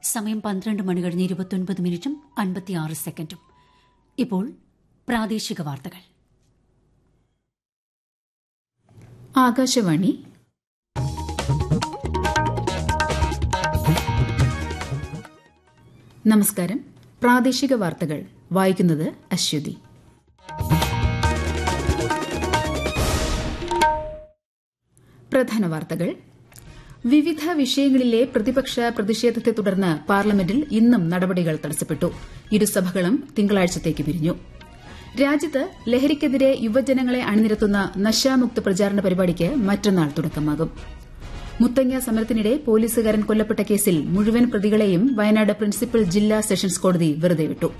സമയം 12 മണി കഴിഞ്ഞ് 29 മിനിറ്റും 56 സെക്കൻഡും. ഇപ്പോൾ പ്രാദേശിക വാർത്തകൾ. ആകാശവാണി. നമസ്കാരം. പ്രാദേശിക വാർത്തകൾ വായിക്കുന്നത് അശ്വതി. പ്രധാന വാർത്തകൾ. വിവിധ വിഷയങ്ങളിലെ പ്രതിപക്ഷ പ്രതിഷേധത്തെ തുടർന്ന് പാർലമെന്റിൽ ഇന്നും നടപടികൾ തടസ്സപ്പെട്ടു. ഇരുസഭകളും തിങ്കളാഴ്ചത്തേക്ക് പിരിഞ്ഞു. രാജ്യത്ത് ലഹരിക്കെതിരെ യുവജനങ്ങളെ അണിനിരത്തുന്ന നശാമുക്ത പ്രചാരണ പരിപാടിക്ക് മറ്റന്നാൾ തുടക്കമാകും. മുത്തങ്ങ സമരത്തിനിടെ പോലീസുകാരൻ കൊല്ലപ്പെട്ട കേസിൽ മുഴുവൻ പ്രതികളെയും വയനാട് പ്രിൻസിപ്പൽ ജില്ലാ സെഷൻസ് കോടതി വെറുതെ വിട്ടു.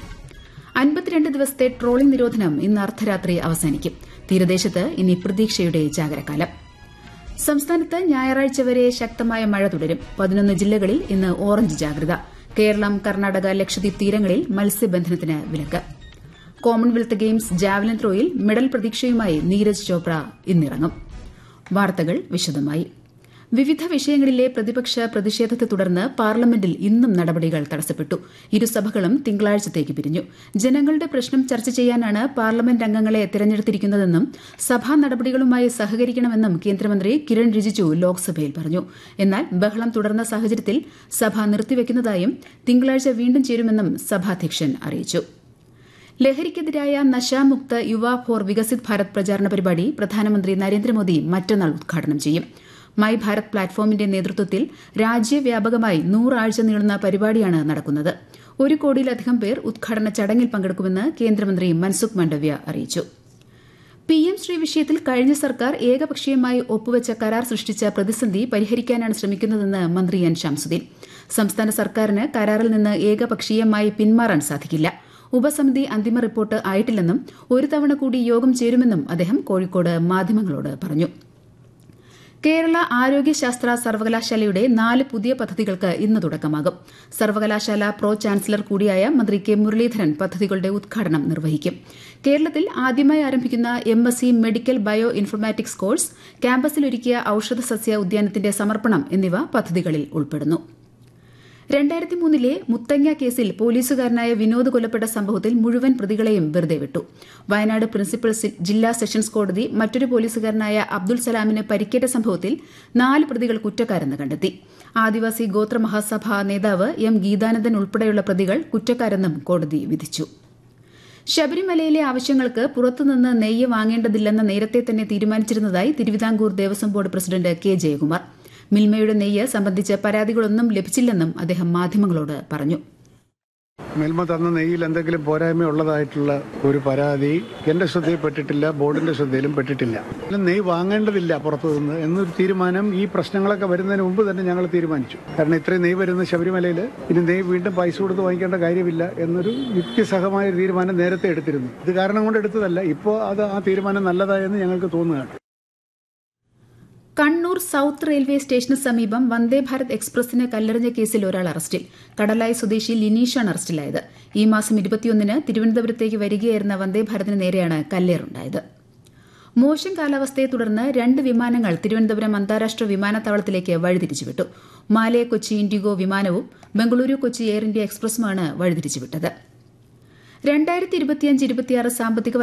52 ദിവസത്തെ ട്രോളിംഗ് നിരോധനം ഇന്ന് അർദ്ധരാത്രി അവസാനിക്കും. തീരദേശത്ത് ഇനി പ്രതീക്ഷയുടെ ജാഗ്രതകാലം. സംസ്ഥാനത്ത് ഞായറാഴ്ച വരെ ശക്തമായ മഴ തുടരും. 11 ജില്ലകളിൽ ഇന്ന് ഓറഞ്ച് ജാഗ്രത. കേരളം, കർണാടക, ലക്ഷദ്വീപ് തീരങ്ങളിൽ മത്സ്യബന്ധനത്തിന് വിലക്ക്. Commonwealth games javelin ത്രോയിൽ medal പ്രതീക്ഷയുമായി Neeraj Chopra ഇന്നിറങ്ങും. വാർത്തകൾ വിശദമായി. വിവിധ വിഷയങ്ങളിലെ പ്രതിപക്ഷ പ്രതിഷേധത്തെ തുടർന്ന് പാർലമെന്റിൽ ഇന്നും നടപടികൾ തടസ്സപ്പെട്ടു. ഇരുസഭകളും തിങ്കളാഴ്ചത്തേക്ക് പിരിഞ്ഞു. ജനങ്ങളുടെ പ്രശ്നം ചർച്ച ചെയ്യാനാണ് പാർലമെന്റ് അംഗങ്ങളെ തെരഞ്ഞെടുത്തിരിക്കുന്നതെന്നും സഭാ നടപടികളുമായി സഹകരിക്കണമെന്നും കേന്ദ്രമന്ത്രി കിരൺ റിജിജു ലോക്സഭയിൽ പറഞ്ഞു. എന്നാൽ ബഹളം തുടർന്ന സാഹചര്യത്തിൽ സഭ നിർത്തിവെക്കുന്നതായും തിങ്കളാഴ്ച വീണ്ടും ചേരുമെന്നും സഭാധ്യക്ഷൻ അറിയിച്ചു. ലഹരിക്കെതിരായ നശാമുക്ത യുവ ഫോർ വികസിത് ഭാരത് പ്രചാരണ പരിപാടി പ്രധാനമന്ത്രി നരേന്ദ്രമോദി മറ്റന്നാൾ ഉദ്ഘാടനം ചെയ്യും. മൈ ഭാരത് പ്ലാറ്റ്ഫോമിന്റെ നേതൃത്വത്തിൽ രാജ്യവ്യാപകമായി 100 ആഴ്ച നീളുന്ന പരിപാടിയാണ് നടക്കുന്നത്. 1 കോടിയിലധികം പേർ ഉദ്ഘാടന ചടങ്ങിൽ പങ്കെടുക്കുമെന്ന് കേന്ദ്രമന്ത്രി മൻസുഖ് മാണ്ഡവ്യ അറിയിച്ചു. PM ശ്രീ വിഷയത്തിൽ കഴിഞ്ഞ സർക്കാർ ഏകപക്ഷീയമായി ഒപ്പുവച്ച കരാർ സൃഷ്ടിച്ച പ്രതിസന്ധി പരിഹരിക്കാനാണ് ശ്രമിക്കുന്നതെന്ന് മന്ത്രി എൻ ശംസുദ്ദീൻ. സംസ്ഥാന സർക്കാരിന് കരാറിൽ നിന്ന് ഏകപക്ഷീയമായി പിന്മാറാൻ സാധിക്കില്ല. ഉപസമിതി അന്തിമ റിപ്പോർട്ട് ആയിട്ടില്ലെന്നും ഒരു തവണ കൂടി യോഗം ചേരുമെന്നും അദ്ദേഹം കോഴിക്കോട് മാധ്യമങ്ങളോട് പറഞ്ഞു. കേരള ആരോഗ്യശാസ്ത്ര സർവകലാശാലയുടെ 4 പുതിയ പദ്ധതികൾക്ക് ഇന്ന് തുടക്കമാകും. സർവകലാശാല പ്രോ ചാൻസലർ കൂടിയായ മന്ത്രി കെ മുരളീധരൻ പദ്ധതികളുടെ ഉദ്ഘാടനം നിർവഹിക്കും. കേരളത്തിൽ ആദ്യമായി ആരംഭിക്കുന്ന MSc medical bio informatics course, ക്യാമ്പസിലൊരുക്കിയ ഔഷധ സസ്യ ഉദ്യാനത്തിന്റെ സമർപ്പണം എന്നിവ പദ്ധതികളിൽ ഉൾപ്പെടുന്നു. 2003 മുത്തങ്ങ കേസിൽ പോലീസുകാരനായ വിനോദ് കൊല്ലപ്പെട്ട സംഭവത്തിൽ മുഴുവൻ പ്രതികളെയും വെറുതെ വിട്ടു. വയനാട് പ്രിൻസിപ്പൽ ജില്ലാ സെഷൻസ് കോടതി മറ്റൊരു പോലീസുകാരനായ അബ്ദുൾ സലാമിന് പരിക്കേറ്റ സംഭവത്തിൽ 4 പ്രതികൾ കുറ്റക്കാരെന്ന് കണ്ടെത്തി. ആദിവാസി ഗോത്ര മഹാസഭ നേതാവ് M ഗീതാനന്ദൻ ഉൾപ്പെടെയുള്ള പ്രതികൾ കുറ്റക്കാരെന്നും കോടതി വിധിച്ചു. ശബരിമലയിലെ ആവശ്യങ്ങൾക്ക് പുറത്തുനിന്ന് നെയ്യ് വാങ്ങേണ്ടതില്ലെന്ന് നേരത്തെ തന്നെ തീരുമാനിച്ചിരുന്നതായി Thiruvithamkoor Devaswom board president K Jayakumar. മിൽമയുടെ നെയ്യ് സംബന്ധിച്ച് പരാതികളൊന്നും ലഭിച്ചില്ലെന്നും അദ്ദേഹം മാധ്യമങ്ങളോട് പറഞ്ഞു. മിൽമ തന്ന നെയ്യിൽ എന്തെങ്കിലും പോരായ്മ ഉള്ളതായിട്ടുള്ള ഒരു പരാതി എന്റെ ശ്രദ്ധയിൽപ്പെട്ടിട്ടില്ല, ബോർഡിന്റെ ശ്രദ്ധയിലും പെട്ടിട്ടില്ല. നെയ്യ് വാങ്ങേണ്ടതില്ല പുറത്തുനിന്ന് എന്നൊരു തീരുമാനം ഈ പ്രശ്നങ്ങളൊക്കെ വരുന്നതിന് മുമ്പ് തന്നെ ഞങ്ങൾ തീരുമാനിച്ചു. കാരണം ഇത്രയും നെയ്യ് വരുന്ന ശബരിമലയിൽ ഇനി നെയ്യ് വീണ്ടും പൈസ കൊടുത്ത് വാങ്ങിക്കേണ്ട കാര്യമില്ല എന്നൊരു യുക്തിസഹമായ തീരുമാനം നേരത്തെ എടുത്തിരുന്നു. ഇത് കാരണം കൊണ്ട് എടുത്തതല്ല. ഇപ്പോൾ അത് ആ തീരുമാനം നല്ലതായെന്ന് ഞങ്ങൾക്ക് തോന്നുകയാണ്. കണ്ണൂർ സൌത്ത് റെയിൽവേ സ്റ്റേഷന് സമീപം വന്ദേഭാരത് എക്സ്പ്രസിന് കല്ലെറിഞ്ഞ കേസിൽ ഒരാൾ അറസ്റ്റിൽ. കടലായി സ്വദേശി ലിനീഷാണ് അറസ്റ്റിലായത്. ഈ മാസം 21-ന് തിരുവനന്തപുരത്തേക്ക് വരികയായിരുന്ന വന്ദേഭാരതിന് നേരെയാണ് കല്ലേറുണ്ടായത്. മോശം കാലാവസ്ഥയെ തുടർന്ന് 2 വിമാനങ്ങൾ തിരുവനന്തപുരം അന്താരാഷ്ട്ര വിമാനത്താവളത്തിലേക്ക് വഴിതിരിച്ചുവിട്ടു. മാലെ കൊച്ചി ഇൻഡിഗോ വിമാനവും ബംഗളൂരു കൊച്ചി എയർ ഇന്ത്യ എക്സ്പ്രസുമാണ് വഴിതിരിച്ചുവിട്ടത്. 2025-26 സാമ്പത്തിക